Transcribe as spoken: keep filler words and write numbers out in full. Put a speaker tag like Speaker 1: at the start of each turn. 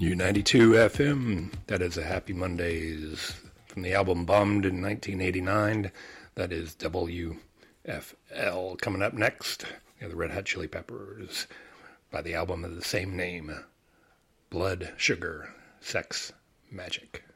Speaker 1: U ninety-two F M, that is a Happy Mondays from the album Bummed in nineteen eighty-nine. That is W F L. Coming up next, we have the Red Hot Chili Peppers by the album of the same name, Blood, Sugar, Sex, Magic.